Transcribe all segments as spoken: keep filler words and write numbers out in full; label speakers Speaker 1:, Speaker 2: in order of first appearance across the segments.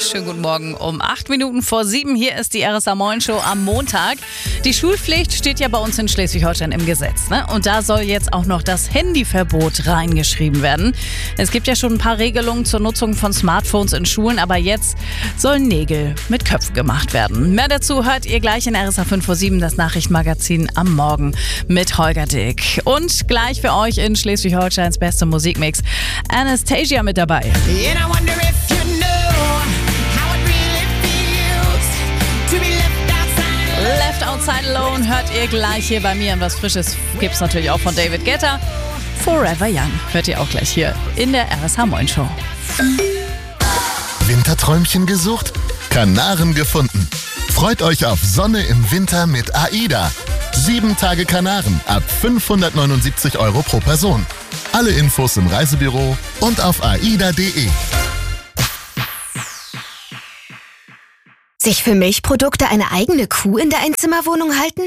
Speaker 1: Schönen guten Morgen um acht Minuten vor sieben. Hier ist die R S A-Morgenshow am Montag. Die Schulpflicht steht ja bei uns in Schleswig-Holstein im Gesetz, ne? Und da soll jetzt auch noch das Handyverbot reingeschrieben werden. Es gibt ja schon ein paar Regelungen zur Nutzung von Smartphones in Schulen, aber jetzt sollen Nägel mit Köpfen gemacht werden. Mehr dazu hört ihr gleich in R S A fünf vor sieben, das Nachrichtenmagazin am Morgen mit Holger Dick. Und gleich für euch in Schleswig-Holsteins beste Musikmix Anastasia mit dabei. Left Outside Alone hört ihr gleich hier bei mir. Und was Frisches gibt's natürlich auch von David Guetta. Forever Young hört ihr auch gleich hier in der R S A-Morgenshow.
Speaker 2: Winterträumchen gesucht? Kanaren gefunden. Freut euch auf Sonne im Winter mit AIDA. Sieben Tage Kanaren ab fünfhundertneunundsiebzig Euro pro Person. Alle Infos im Reisebüro und auf aida punkt de.
Speaker 3: Sich für Milchprodukte eine eigene Kuh in der Einzimmerwohnung halten?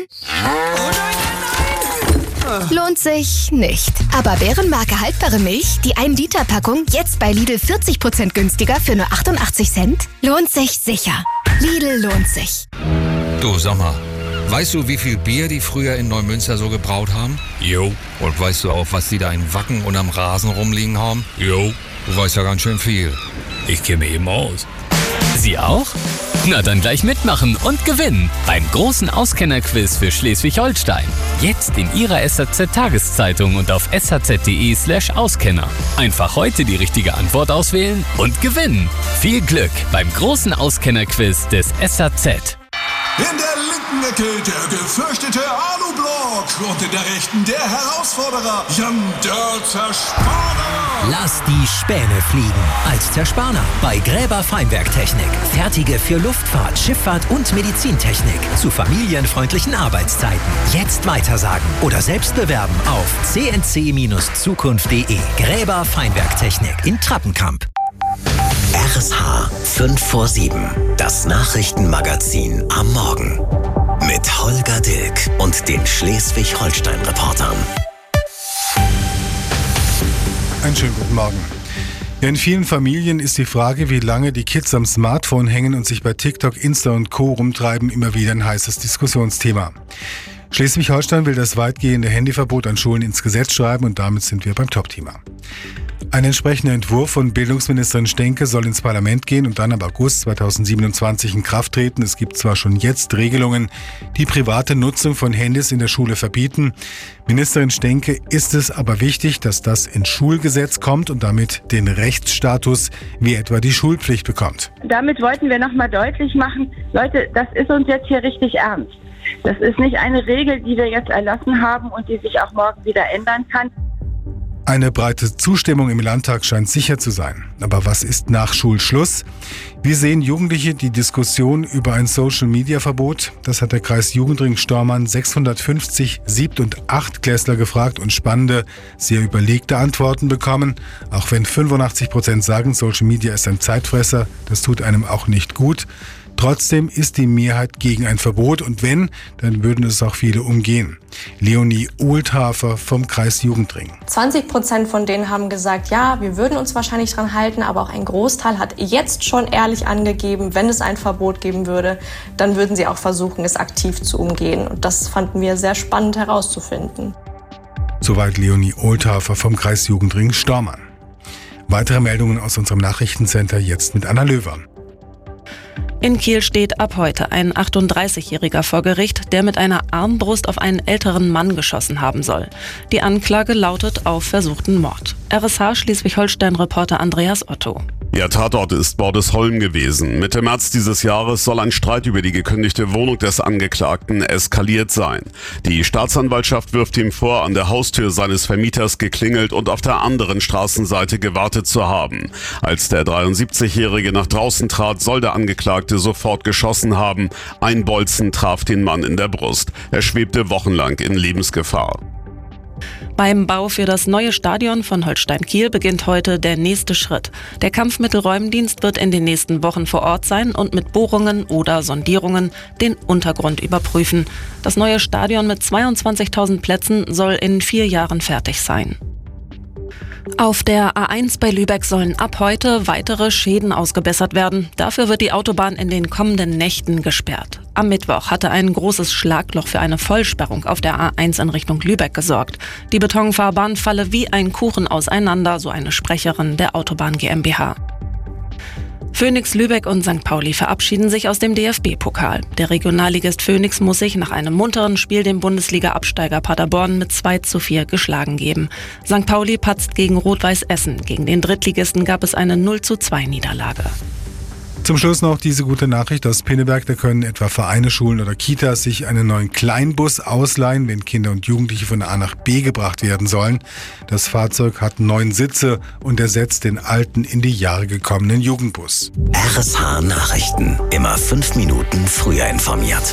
Speaker 3: Lohnt sich nicht. Aber Bärenmarke haltbare Milch, die ein Liter Packung, jetzt bei Lidl vierzig Prozent günstiger für nur achtundachtzig Cent? Lohnt sich sicher. Lidl lohnt sich.
Speaker 4: Du, sag mal, weißt du, wie viel Bier die früher in Neumünster so gebraut haben? Jo. Und weißt du auch, was die da in Wacken und am Rasen rumliegen haben? Jo. Du weißt ja ganz schön viel. Ich kenne mich eben aus.
Speaker 5: Sie auch? Na dann gleich mitmachen und gewinnen beim großen Auskennerquiz für Schleswig-Holstein. Jetzt in Ihrer S H Z-Tageszeitung und auf s h z punkt de slash Auskenner. Einfach heute die richtige Antwort auswählen und gewinnen. Viel Glück beim großen Auskennerquiz des S H Z.
Speaker 6: In der linken Ecke der gefürchtete Alublock und in der rechten der Herausforderer Jan der Zerspaner.
Speaker 7: Lass die Späne fliegen als Zerspaner bei Gräber Feinwerktechnik. Fertige für Luftfahrt, Schifffahrt und Medizintechnik zu familienfreundlichen Arbeitszeiten. Jetzt weitersagen oder selbst bewerben auf c n c Zukunft punkt de. Gräber Feinwerktechnik in Trappenkamp.
Speaker 8: R S H fünf vor sieben, das Nachrichtenmagazin am Morgen. Mit Holger Dilk und den Schleswig-Holstein-Reportern.
Speaker 9: Einen schönen guten Morgen. Ja, in vielen Familien ist die Frage, wie lange die Kids am Smartphone hängen und sich bei TikTok, Insta und Co. rumtreiben, immer wieder ein heißes Diskussionsthema. Schleswig-Holstein will das weitgehende Handyverbot an Schulen ins Gesetz schreiben und damit sind wir beim Top-Thema. Ein entsprechender Entwurf von Bildungsministerin Stenke soll ins Parlament gehen und dann ab August zweitausendsiebenundzwanzig in Kraft treten. Es gibt zwar schon jetzt Regelungen, die private Nutzung von Handys in der Schule verbieten. Ministerin Stenke ist es aber wichtig, dass das ins Schulgesetz kommt und damit den Rechtsstatus wie etwa die Schulpflicht bekommt.
Speaker 10: Damit wollten wir nochmal deutlich machen, Leute, das ist uns jetzt hier richtig ernst. Das ist nicht eine Regel, die wir jetzt erlassen haben und die sich auch morgen wieder ändern kann.
Speaker 9: Eine breite Zustimmung im Landtag scheint sicher zu sein. Aber was ist nach Schulschluss? Wie sehen Jugendliche die Diskussion über ein Social-Media-Verbot? Das hat der Kreis Jugendring Stormarn sechshundertfünfzig Sieb- und Achtklässler gefragt und spannende, sehr überlegte Antworten bekommen. Auch wenn fünfundachtzig Prozent sagen, Social Media ist ein Zeitfresser, das tut einem auch nicht gut. Trotzdem ist die Mehrheit gegen ein Verbot und wenn, dann würden es auch viele umgehen. Leonie Ohlthafer vom Kreis Jugendring.
Speaker 11: zwanzig Prozent von denen haben gesagt, ja, wir würden uns wahrscheinlich dran halten, aber auch ein Großteil hat jetzt schon ehrlich angegeben, wenn es ein Verbot geben würde, dann würden sie auch versuchen, es aktiv zu umgehen. Und das fanden wir sehr spannend herauszufinden.
Speaker 9: Soweit Leonie Ohlthafer vom Kreis Jugendring Stormarn. Weitere Meldungen aus unserem Nachrichtencenter jetzt mit Anna Löwer.
Speaker 12: In Kiel steht ab heute ein achtunddreißigjähriger vor Gericht, der mit einer Armbrust auf einen älteren Mann geschossen haben soll. Die Anklage lautet auf versuchten Mord. R S H Schleswig-Holstein-Reporter Andreas Otto.
Speaker 13: Der Tatort ist Bordesholm gewesen. Mitte März dieses Jahres soll ein Streit über die gekündigte Wohnung des Angeklagten eskaliert sein. Die Staatsanwaltschaft wirft ihm vor, an der Haustür seines Vermieters geklingelt und auf der anderen Straßenseite gewartet zu haben. Als der dreiundsiebzigjährige nach draußen trat, soll der Angeklagte sofort geschossen haben. Ein Bolzen traf den Mann in der Brust. Er schwebte wochenlang in Lebensgefahr.
Speaker 12: Beim Bau für das neue Stadion von Holstein Kiel beginnt heute der nächste Schritt. Der Kampfmittelräumdienst wird in den nächsten Wochen vor Ort sein und mit Bohrungen oder Sondierungen den Untergrund überprüfen. Das neue Stadion mit zweiundzwanzigtausend Plätzen soll in vier Jahren fertig sein. Auf der A eins bei Lübeck sollen ab heute weitere Schäden ausgebessert werden. Dafür wird die Autobahn in den kommenden Nächten gesperrt. Am Mittwoch hatte ein großes Schlagloch für eine Vollsperrung auf der A eins in Richtung Lübeck gesorgt. Die Betonfahrbahn falle wie ein Kuchen auseinander, so eine Sprecherin der Autobahn GmbH. Phoenix Lübeck und Sankt Pauli verabschieden sich aus dem D F B-Pokal. Der Regionalligist Phoenix muss sich nach einem munteren Spiel dem Bundesliga-Absteiger Paderborn mit zwei zu vier geschlagen geben. Sankt Pauli patzt gegen Rot-Weiß Essen. Gegen den Drittligisten gab es eine null zu zwei Niederlage.
Speaker 9: Zum Schluss noch diese gute Nachricht aus Pinneberg. Da können etwa Vereine, Schulen oder Kitas sich einen neuen Kleinbus ausleihen, wenn Kinder und Jugendliche von A nach B gebracht werden sollen. Das Fahrzeug hat neun Sitze und ersetzt den alten, in die Jahre gekommenen Jugendbus.
Speaker 8: R S H Nachrichten. Immer fünf Minuten früher informiert.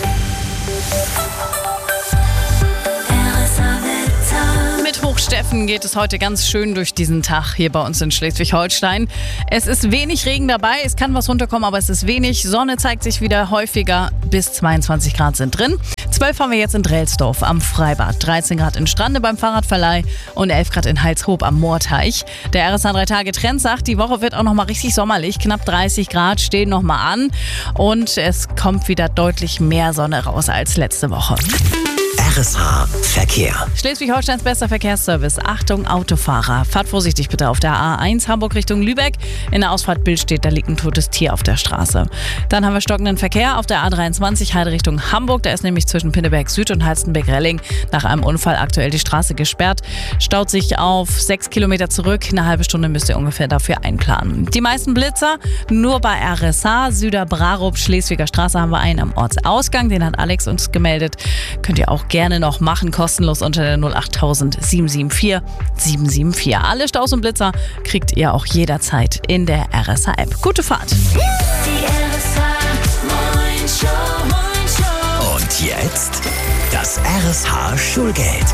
Speaker 1: Steffen geht es heute ganz schön durch diesen Tag hier bei uns in Schleswig-Holstein. Es ist wenig Regen dabei, es kann was runterkommen, aber es ist wenig. Sonne zeigt sich wieder häufiger, bis zweiundzwanzig Grad sind drin. zwölf haben wir jetzt in Drelsdorf am Freibad, dreizehn Grad in Strande beim Fahrradverleih und elf Grad in Heilshoop am Moorteich. Der R S H drei Tage Trend sagt, die Woche wird auch nochmal richtig sommerlich. Knapp dreißig Grad stehen nochmal an und es kommt wieder deutlich mehr Sonne raus als letzte Woche.
Speaker 8: R S H Verkehr.
Speaker 1: Schleswig-Holsteins bester Verkehrsservice. Achtung Autofahrer. Fahrt vorsichtig bitte auf der A eins Hamburg Richtung Lübeck. In der Ausfahrt Billstedt, da liegt ein totes Tier auf der Straße. Dann haben wir stockenden Verkehr auf der A dreiundzwanzig Heide Richtung Hamburg. Da ist nämlich zwischen Pinneberg Süd und Halstenberg-Relling nach einem Unfall aktuell die Straße gesperrt. Staut sich auf sechs Kilometer zurück. Eine halbe Stunde müsst ihr ungefähr dafür einplanen. Die meisten Blitzer nur bei R S H. Süder-Brarup, Schleswiger Straße haben wir einen am Ortsausgang. Den hat Alex uns gemeldet. Könnt ihr auch gerne noch machen, kostenlos unter der null acht tausend sieben sieben vier sieben sieben vier. Alle Staus und Blitzer kriegt ihr auch jederzeit in der R S H-App. Gute Fahrt!
Speaker 14: Die R S H Morning Show.
Speaker 8: Und jetzt das R S H Schulgeld.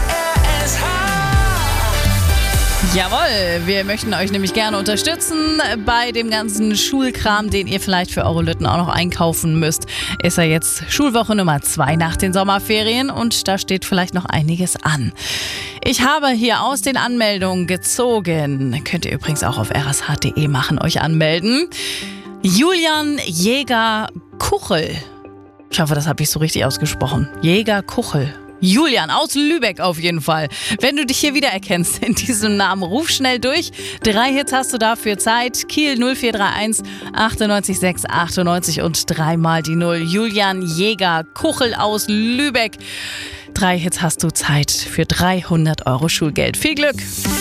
Speaker 1: Jawohl, wir möchten euch nämlich gerne unterstützen bei dem ganzen Schulkram, den ihr vielleicht für eure Lütten auch noch einkaufen müsst. Ist ja jetzt Schulwoche Nummer zwei nach den Sommerferien und da steht vielleicht noch einiges an. Ich habe hier aus den Anmeldungen gezogen, könnt ihr übrigens auch auf r s h punkt d e machen, euch anmelden. Julian Jäger-Kuchel. Ich hoffe, das habe ich so richtig ausgesprochen. Jäger-Kuchel. Julian aus Lübeck auf jeden Fall. Wenn du dich hier wiedererkennst in diesem Namen, ruf schnell durch. Drei Hits hast du dafür Zeit. Kiel null vier drei eins achtundneunzig sechs achtundneunzig und dreimal die Null. Julian Jäger, Kuchel aus Lübeck. Drei Hits hast du Zeit für dreihundert Euro Schulgeld. Viel Glück!